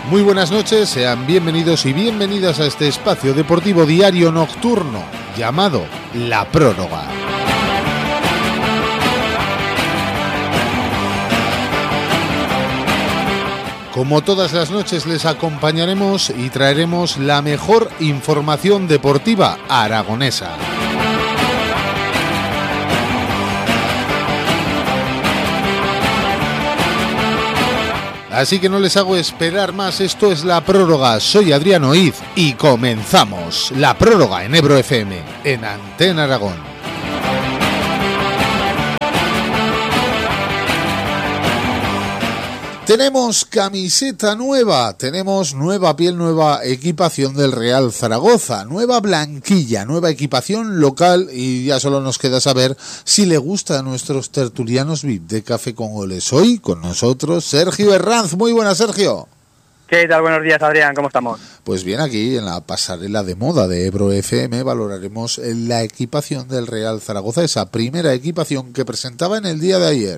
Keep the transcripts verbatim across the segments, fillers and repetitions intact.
Muy buenas noches, sean bienvenidos y bienvenidas a este espacio deportivo diario nocturno llamado La Prórroga. Como todas las noches les acompañaremos y traeremos la mejor información deportiva aragonesa. Así que no les hago esperar más, esto es La Prórroga, soy Adrián Oiz y comenzamos La Prórroga en Ebro F M, en Antena Aragón. Tenemos camiseta nueva, tenemos nueva piel, nueva equipación del Real Zaragoza, nueva blanquilla, nueva equipación local y ya solo nos queda saber si le gusta a nuestros tertulianos V I P de Café con Goles. Hoy con nosotros Sergio Herranz. Muy buenas, Sergio. ¿Qué tal? Buenos días, Adrián. ¿Cómo estamos? Pues bien, aquí en la pasarela de moda de Ebro F M valoraremos la equipación del Real Zaragoza, esa primera equipación que presentaba en el día de ayer.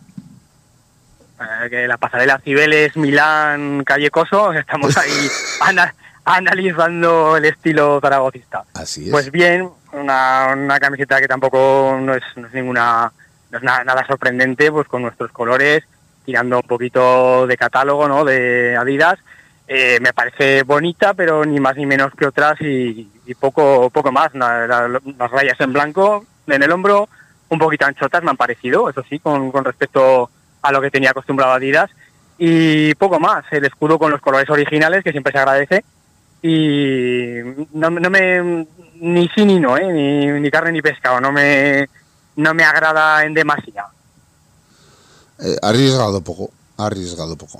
Eh, que la pasarela Cibeles, Milán, Calle Coso, estamos ahí ana- analizando el estilo zaragocista. Así es. Pues bien, una, una camiseta que tampoco no es, no es ninguna, no es nada, nada sorprendente, pues con nuestros colores, tirando un poquito de catálogo, ¿no? De Adidas. Eh, me parece bonita, pero ni más ni menos que otras y, y poco, poco más. La, la, las rayas en blanco en el hombro, un poquito anchotas me han parecido, eso sí, con, con respecto a lo que tenía acostumbrado Adidas, y poco más, el escudo con los colores originales, que siempre se agradece, y no, no me, ni sí ni no, ¿eh? ni, ni carne ni pescado, no me, no me agrada en demasía. Eh, arriesgado poco, arriesgado poco.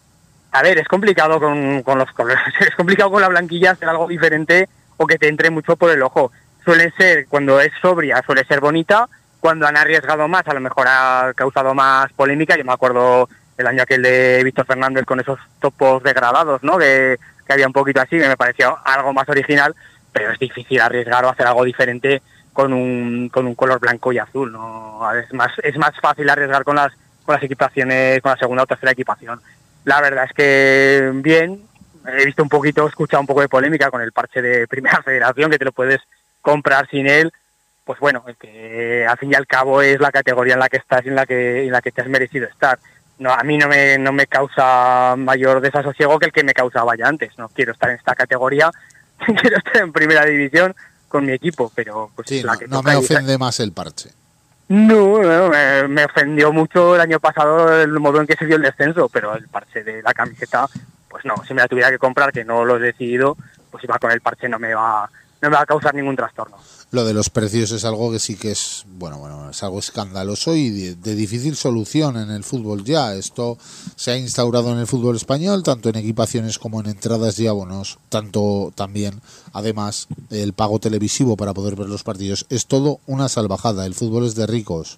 A ver, es complicado con, con los colores, es complicado con la blanquilla hacer algo diferente o que te entre mucho por el ojo. Suele ser, cuando es sobria, suele ser bonita. Cuando han arriesgado más, a lo mejor ha causado más polémica. Yo me acuerdo el año aquel de Víctor Fernández con esos topos degradados, ¿no? Que, que había un poquito así, que me pareció algo más original, pero es difícil arriesgar o hacer algo diferente con un con un color blanco y azul, ¿no? Es más es más fácil arriesgar con las con las equipaciones, con la segunda o tercera equipación. La verdad es que bien, he visto un poquito, he escuchado un poco de polémica con el parche de Primera Federación, que te lo puedes comprar sin él. Pues bueno, que al fin y al cabo es la categoría en la que estás y en la que en la que te has merecido estar. No, a mí no me no me causa mayor desasosiego que el que me causaba ya antes. No quiero estar en esta categoría, quiero estar en primera división con mi equipo, pero pues sí, la no, que no me ofende más el parche. No, no me, me ofendió mucho el año pasado el modo en que se dio el descenso, pero el parche de la camiseta, pues no, si me la tuviera que comprar, que no lo he decidido, pues iba con el parche, no me va no me va a causar ningún trastorno. Lo de los precios es algo que sí que es, bueno, bueno, es algo escandaloso y de, de difícil solución en el fútbol ya. Esto se ha instaurado en el fútbol español, tanto en equipaciones como en entradas y abonos, tanto también, además, el pago televisivo para poder ver los partidos. Es todo una salvajada, el fútbol es de ricos.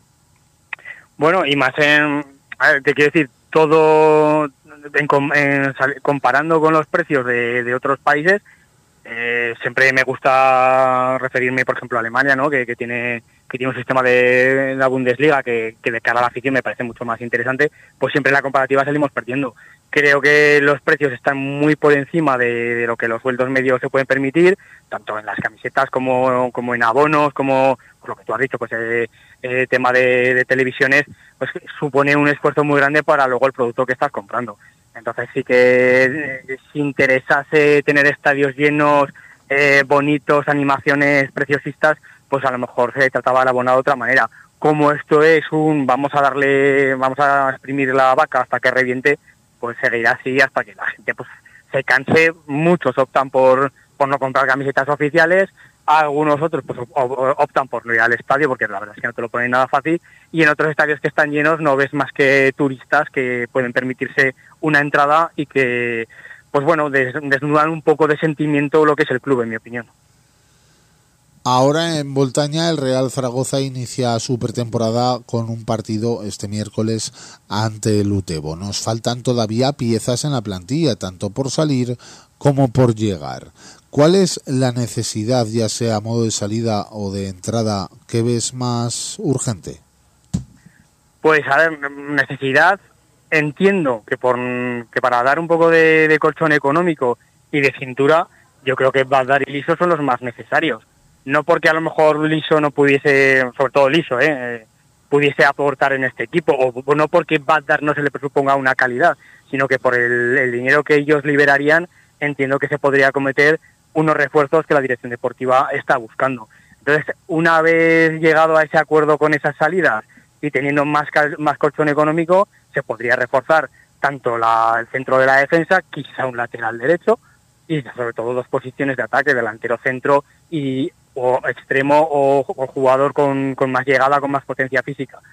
Bueno, y más en, a ver, te quiero decir, todo, en, en, comparando con los precios de, de otros países, Eh, siempre me gusta referirme, por ejemplo, a Alemania, ¿no? Que, que tiene que tiene un sistema de la Bundesliga que, que de cara a la afición me parece mucho más interesante. Pues siempre en la comparativa salimos perdiendo. Creo que los precios están muy por encima de, de lo que los sueldos medios se pueden permitir, tanto en las camisetas como, como en abonos, como por lo que tú has dicho, pues el eh, tema de, de televisiones, pues supone un esfuerzo muy grande para luego el producto que estás comprando. Entonces sí que eh, si interesase tener estadios llenos, eh, bonitos, animaciones preciosistas, pues a lo mejor se trataba el abonado de otra manera. Como esto es un vamos a darle, vamos a exprimir la vaca hasta que reviente, pues seguirá así hasta que la gente pues se canse. Muchos optan por, por no comprar camisetas oficiales, algunos otros pues optan por no ir al estadio porque la verdad es que no te lo ponen nada fácil, y en otros estadios que están llenos no ves más que turistas que pueden permitirse una entrada y que, pues bueno, des, desnudan un poco de sentimiento lo que es el club, en mi opinión. Ahora en Voltaña el Real Zaragoza inicia su pretemporada con un partido este miércoles ante el Utebo. Nos faltan todavía piezas en la plantilla, tanto por salir como por llegar. ¿Cuál es la necesidad, ya sea a modo de salida o de entrada, que ves más urgente? Pues a ver, necesidad entiendo que por que para dar un poco de, de colchón económico y de cintura, yo creo que Valdar y Liso son los más necesarios. No porque a lo mejor Liso no pudiese, sobre todo Liso, eh, pudiese aportar en este equipo, o no porque Valdar no se le presuponga una calidad, sino que por el, el dinero que ellos liberarían, entiendo que se podría cometer unos refuerzos que la dirección deportiva está buscando. Entonces, una vez llegado a ese acuerdo con esas salidas y teniendo más, más colchón económico, se podría reforzar tanto la, el centro de la defensa, quizá un lateral derecho, y sobre todo dos posiciones de ataque, delantero centro y o extremo o, o jugador con, con más llegada, con más potencia física.